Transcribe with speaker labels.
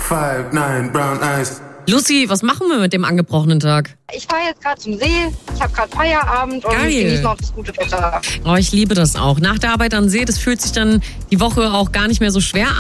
Speaker 1: 5'9", brown eyes.
Speaker 2: Lucy, was machen wir mit dem angebrochenen Tag?
Speaker 3: Ich fahre jetzt gerade zum See, ich habe gerade Feierabend und genieße noch das gute Wetter.
Speaker 2: Oh, ich liebe das auch. Nach der Arbeit am See, das fühlt sich dann die Woche auch gar nicht mehr so schwer an.